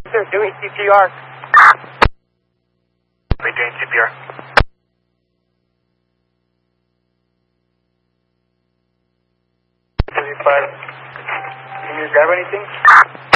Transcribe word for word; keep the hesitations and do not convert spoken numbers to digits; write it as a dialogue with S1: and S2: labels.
S1: They're doing C P R.
S2: We're doing C P R.
S1: thirty-five. Can you grab anything?